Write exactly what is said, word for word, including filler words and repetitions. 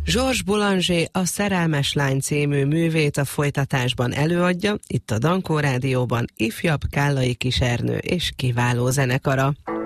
Georges Boulanger a Szerelmes lány című művét a folytatásban előadja, itt a Dankó Rádióban ifjabb Kállai Kis Ernő és kiváló zenekara.